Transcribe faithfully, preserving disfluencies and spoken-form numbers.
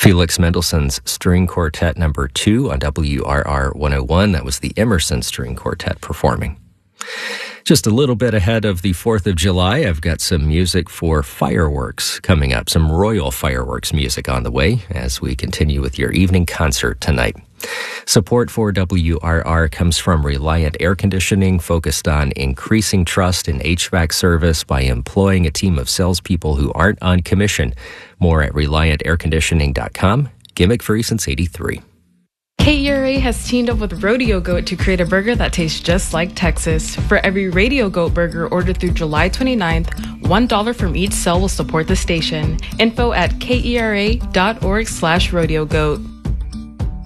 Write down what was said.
Felix Mendelssohn's String Quartet number two on W R R one oh one. That was the Emerson String Quartet performing. Just a little bit ahead of the fourth of July, I've got some music for fireworks coming up, some Royal Fireworks music on the way as we continue with your evening concert tonight. Support for W R R comes from Reliant Air Conditioning, focused on increasing trust in H V A C service by employing a team of salespeople who aren't on commission. More at reliant air conditioning dot com. Gimmick free since eighty-three. K E R A has teamed up with Rodeo Goat to create a burger that tastes just like Texas. For every Radio Goat burger ordered through July twenty-ninth, one dollar from each sale will support the station. Info at kera dot org slash rodeo goat.